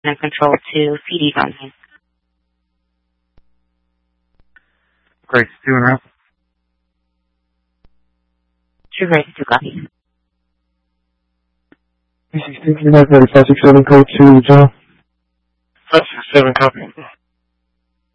and control to CD only. Great, Stu and Ralph. True ready to copy. This is Steve United 567 code to John. 567 copy.